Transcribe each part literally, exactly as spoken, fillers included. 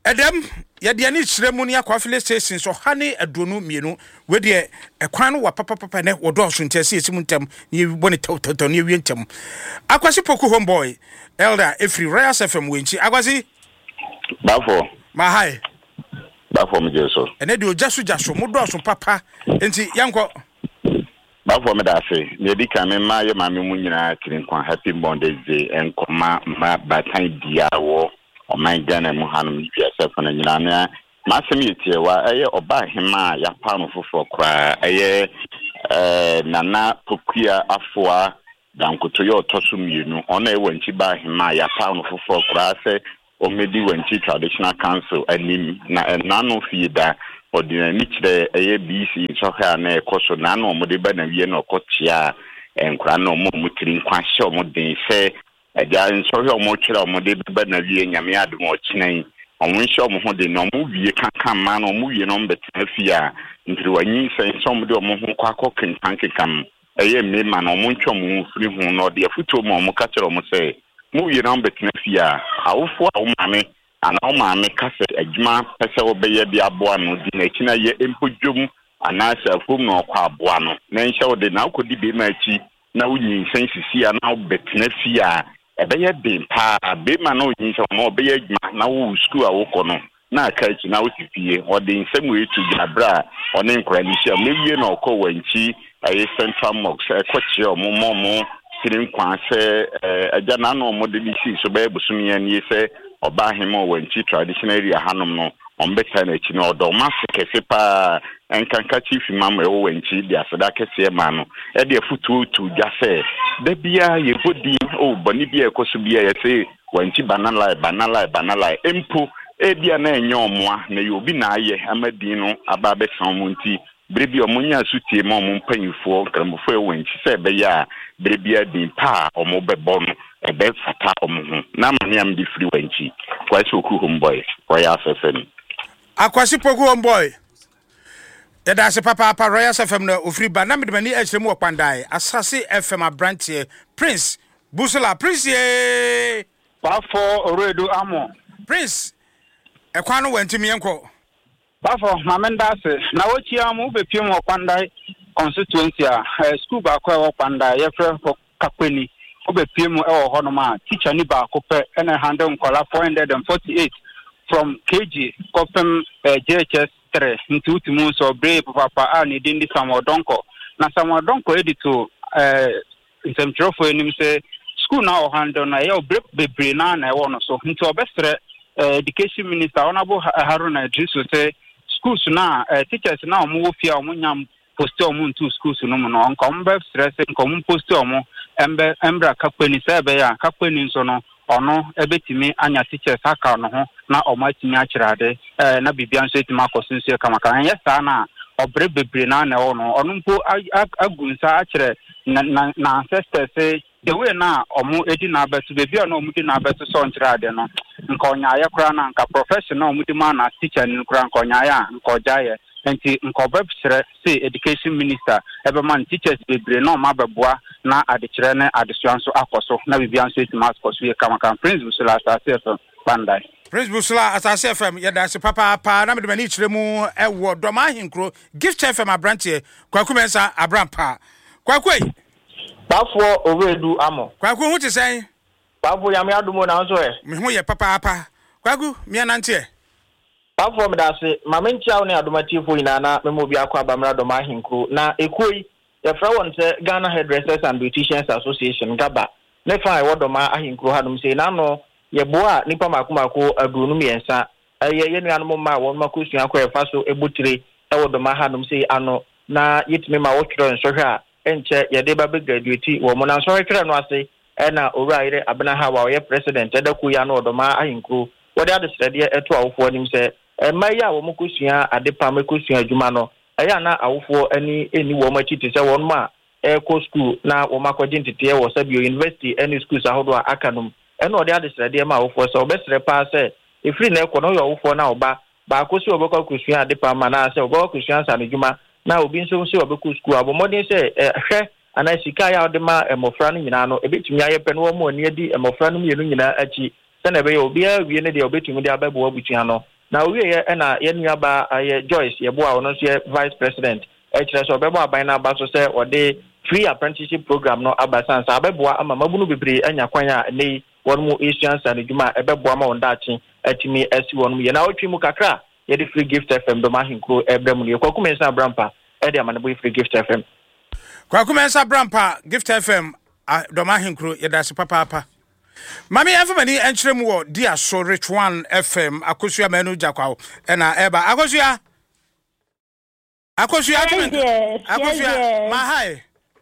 Edem yɛde ani kyerɛ mu ne akwa file station so ha ne aduonu mienu we de ekwan no wa papa papa ne wodo so ntɛse esi mu ntem ne bone tawtaw ne wie ntem akwasi poku homeboy elder efri Royal F M wenchi akwasi bafo ma hai bafo me jeso ene de ojaso jaso mu do so papa enti yanko bafo me da se ne di kan me ma ye ma me mu nyina kirin kwan happy birthday day enkoma ma batan diawo o man Ghana mu hanum biasa fana nyina na masem yetie wa eye oba hema ya pa no fofo kra eye eh nana pokua afoa dankoto ye otoso mienu ona e wanchi ba hema ya pa no fofo kra se o medi wanchi traditional council anim na nano fiida ordinary kire eye B C so ha na ekoso nano omode ba na wie na okotia enkra na omo mutirin kwahye omode se eja nso ho mo kire omode ba na wie nyame adom ochinan omunhye omo de no mo wie kankan ma no mo wie no mbetena fia ntiri wanyi senso omode omo ho kwakọ kenkankekam eye mmema no mo ntwa mo firi ho no de afuto mo mo ka kire omo se mo wie no mbetena fia awofo a wo mame ana o mame kase adwuma pese wo beye bi aboa no di na kina ye empodwom ana safom no kwa aboa no na nhye wo de na akodi be ma chi na wunyi sensisi ana obetena fia ebeye bin pa be ma na onyi se mo obeye adwuma na wo school a wo kọ no na aka chi na wo tipie o de nsem we tu gabra one nkra ni sia mewie na okọ wanchi ayi central mox ekochi o mo mo mo kirin kwa se aja na no mo de bi si so be busumi ani se oba hemo wanchi traditional area hanom no ombeta na chi na odo masse kese pa enkanka chief imam e wanchi dia asada kese ma no e de futu tu gya se da bia ye bodi o boni bia ekoso bia ye se wanchi banala banala banala empo e bia na enye omoa na ye obi na aye amadin no aba be san monti brebi omunya sutie ma omo mpanyifo kramfo e wanchi se be ya brebi din pa omo bebo no ebe fata omo ho na mane am di free wanchi kwasi oku homeboy Royal F M akwasi poku homeboy yada se papa papa Royal F M na ofri ba na medemani ekyeremu okpandai asase F M abrantie Prince Busula Prince ye Bafo Oredu Amo Prince ekwan no wantimi yenko Bafo mamenda se na wochi amu be piem okpandai constituency a school ba kwa okpandai ye frɛ Kakweni obe piem e wo hono ma teacher ni ba ko pe ena handle nkola four hundred forty-eight from K G kopem J H S three into utimu so brave papa a ni dindi Samodonko na Samodonko edito eh nsemtrofo enim se school na o handle na ye obrep bebre na na e wo no so nti obestre education minister Honorable Haruna Idrisu se schools na teachers na omo wo fia omo nyam post omo ntu schools no mo no nkom be stress nkom post omo embe embra Kakweni se be ya Kakweni nso no ono ebetimi anya teachers aka no ho na omatimi akirade eh na bibia nso etima akosinso kama kan yesa na obre bebre na na ono ono mpo agunsa akire na na ancestors say the way na omo edi na abetu bebia na omo di na abetu so nkirade no nka onya ya kra na nka professional omo di ma na teacher ni kra nka onya ya nka ojaye enti nka obebsere say education minister ebe man teachers bebre na omo abeboa na adekire ne adesua nso akoso na bibia nso etima akoso ye kama kan Prince Busula asase F M bandai Prince Busula asase F M yada se papa pa na medemani kyeremu ewo doma hinkro gift F M abrantie kwakumensa abrampa kwakwe Bafo Oredu Amo kwaku hu tisen Bafo yame adumo na nso e me hu ye papa pa kwaku me anante Bafo me da se mamentia ne adomatifo ina na memo bi akwa bamra doma hinkro na ekoi ye fra won se Ghana Hairdressers and Beauticians Association gaba ne fa e wodoma ahinkro hanum se na no ye boa nipa makomako aduonu miensa eye ye nuanom ma won makosu akwa e fa so ebotire e wodoma hanum se ano na yetime ma wotwero nsohwe a enche ye de ba be graduate wo mo na nsohwe twere no ase e na owuraire abena ha wa ye president edaku ya na wodoma ahinkro wode adesrede eto awofo anim se e maya wo mokosua adepa mekosua adwuma no eya na awofo ani eni wo machi te se won ma e ko school na wo makoje ntete wo sabio university any schools ahodo akanum e na ode adesrede ma awofo se obesre pa se efiri na ekono yo awofo na oba ba ko se obekọ kosua adepa ma na se obekọ kosua sa adwuma na obi nso se obekọ school abomode se hwe ana sika ya ode ma emofra no nyina no ebetumi ayepe no wo mo ani adi emofra no mienu nyina achi se na be obi a wie ne de obetumi de ababo abutua no na we ye na ye nuaba ye Joyce ye boa ono so vice president e kire so bebo aban na aba so se ode free apprenticeship program no abasan sa beboa ama mabunu bebre anya kwan a nei wonmu Asian san djuma e beboa ma wonda achi atimi asi wonmu ye na otwi mu kakra ye the free gift F M do ma hinkro ebremu ye kwaku mensa brampa e de amane boy free gift F M kwaku mensa brampa gift F M do ma hinkro ye da se papa papa Mami everybody enchire mu wo dia so rich one F M akosua manu jakwawo e na eba akosua akosua akosua ma hi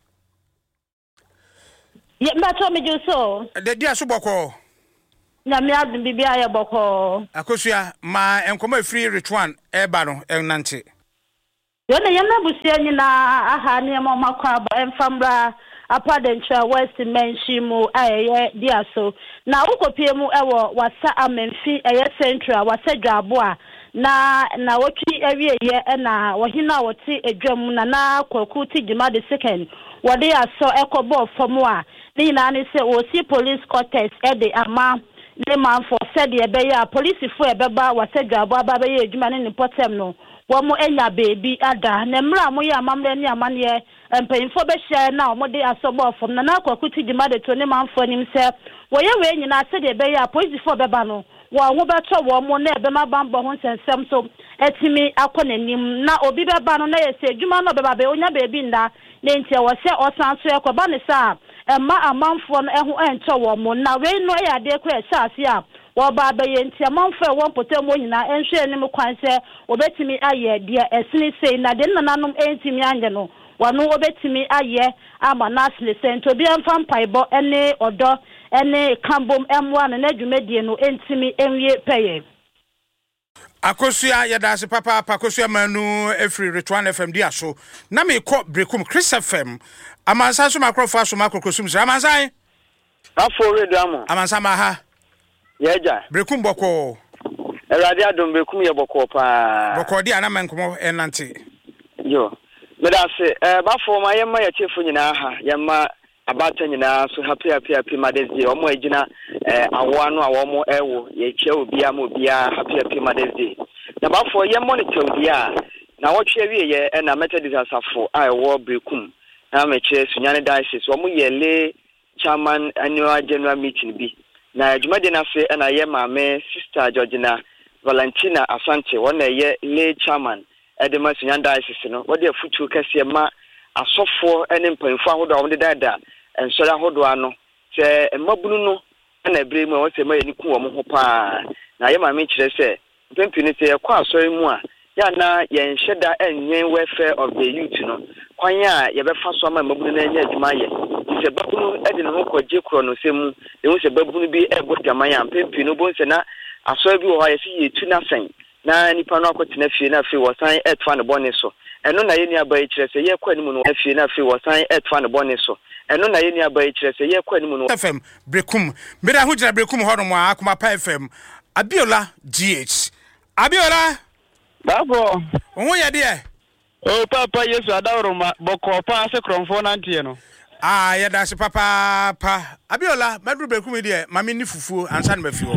Ye mbato me juso. De dia so boko. Na me adun bibia ye boko. Akosua ma enkomo free rich one eba no enante. Yo na yamna busia nyina aha ne mo makwa ba emfambra apadentra west menshimu ayeye dia so. Na ukopie mu ewo wasa amemfi eye central wasa dwabo a na na wotwi awie ye na wohina woti edwam na na kwaku ti jima the second. Wode aso ekobo fomu a ni na ni se o si police quarters e de ama ne man for said ye be ya police fo e beba wasedwabo aba be ye adwuma ne potem no wo mo enya baby ada na mra mo ye amamre ni amane empanyfo be hye na mo de aso bo fom na na kwakuti di made to ne man fo nim se wo ye we nyina said ye be ya police fo beba no wo ho beto wo mo na e be ma bambo ho nsensem so etimi akonanim na obi beba no na ye se adwuma no beba be onya baby nda ne ntia wo se osan so ekoba ne sa emma amanfo no eho ento wo mo na we no ya de kwa saase a wo ba ba ye ntia amanfo won potem nyina enhwe ne me kwan se obetimi aye de esini sei na de nananom entimi anye no wano obetimi aye ama nasle sento bi amfam paibo ene odo ene kambom emwa na adwumadie no entimi enwie peye Akosua yadase papa pakosua manu every Retwan F M dia so na me ko brekum Chris F M amansa so makrofo so makrokosum sira amansa afo redo amo amansa ma ha yeja brekum boko erade adom brekum ye boko pa boko dia na menkomo enante yo me da se eh bafo ma yemma ya chefu nyina ha yemma abata nyina so happy happy happy Mother's Day omo agina eh awo no awo mo ewo ye che obi am obi a happy happy Mother's Day na bafo ye monitor obi a na wo twa wie ye na Methodist asafo a ewo brekum na me che sunyane diocese omo ye le chairman annual general meeting bi na adwumade na fe na ye maame sister Georgina Valentina Asante wona ye le chairman edema sunyane diocese no wo de futu kase ma asofo ene mpanfo ahodo a wo de dada ensori ahodo ano se mabunu no na ebre mu won se ma yeni ku wo mo ho pa na ye maame kire se mpempini se ye kwa asori mu a ya na ye nheda enyen welfare of the youth no kwanya ye be fa so ma mabunu na enya adwuma ye se babunu ede no koje kro no se mu e wo se babunu bi ego dama ya mpempini no bo se na asori bi wo ha ye se ye tu na sen na nipa no akotena fie na fie wo san etfa ne bone so eno na ye ni aba kire se ye kwa ni mu no fie na fie wo san etfa ne bone so eno na ye ni aba kire se ye kwa ni mu no F M brekum mira hu jira brekum ho no mo akoma pa F M Abiola G H Abiola babo onwo ye de o papa Yesu adawroma boko pa se kromfo na ntie no ah ye da se papa pa Abiola madru brekum de mame ni fufuo ansa na mafi ho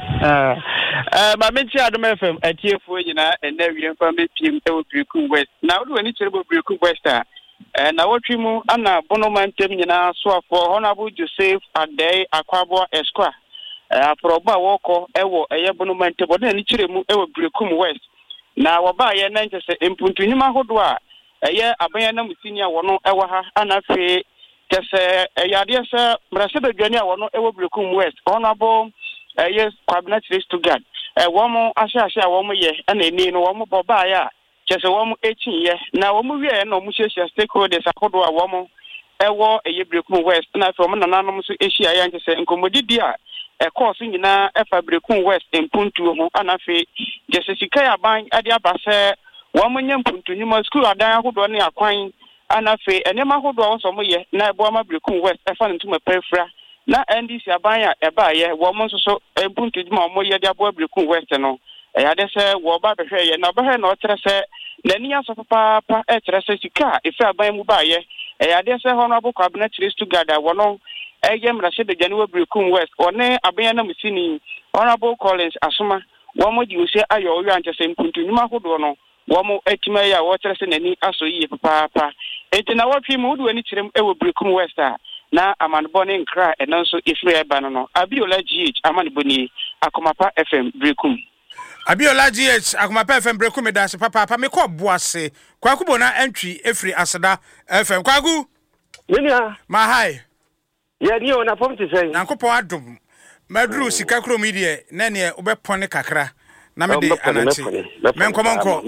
eh eh mame ti adom F M atiefuo nyina ena wie mfa mepiem e wo brekum west na wo ni kire bo brekum west a eh na wotwi mu ana bonomantem nyina so afo honorable Joseph Adey Akwabo Esquire eh aproba woko ewo eye bonomantem bo na ni kire mu e wo brekum west na woba ye na nchese empuntunyuma hodo a eye abanya na mutini a wono ewo ha ana fe kese eyade se mrase bedwani a wono ewo brekum west honorable eye kwabna three to god eh womo ahya ahya womo ye ana eni no womo boba ya kese womo echi ye na womo wie na womo hyehyɛ stakeholders akodo a womo ewo eye brekum west na fe womo nananom so ehia ya nchese nkomodidi a e course nyina efa brekum west empuntu ho ana fe kese sika ya ban ade abase womo nya mpuntu nyuma school adan akodo ne akwan ana fe enema akodo a wo so mo ye na ebo ama brekum west efa ntuma pefra na N D C abanya eba ye wo mo so ebuntu djuma mo ye de abo brekum west no e ya de se wo ba behwe ye na behwe na o tere se nani aso papa pa e tere se sika efe aban mu ba ye e ya de se honorable cabinet list together wo no e ye mrashe de jani wo brekum west one abanya na musini honorable Collins Asuma wɔn de ose ayɛ ɔyɛ ankyɛsɛ mpuntunum ahodoɔ no wɔn atuma yɛ a wɔkyerɛ sɛ n'ani asɔ yie papaapa eti na wɔtwe mu wode w'ani kyerɛ mu ɛwɔ Brekum West a na amanbɔ ne nkra ɛno nso efiri ɛba no no Abiola G H amanbɔ ni Akomapa F M Brekum Abiola G H Akomapa F M Brekum da se papaapa me kɔ boase kwaku bona antwi efiri Aseda F M kwaku Nenia ma hai ya ni ona pom ti sey Nankopon adom maduru sika krom ide na ne obepone kakra na me de anachi men komonko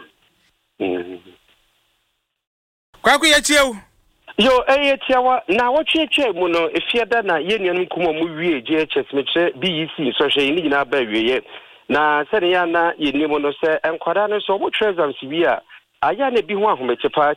kwaku ya chiew yo eye tiawa na wotwetwe mu no efiada na ye nuanum kumo mu wie G H S metre B E C so hwe ni nyina ba wieye na sene ya na ye nimo no se enkwada no so mo treasures wi a aya na bi ho ahomeche pa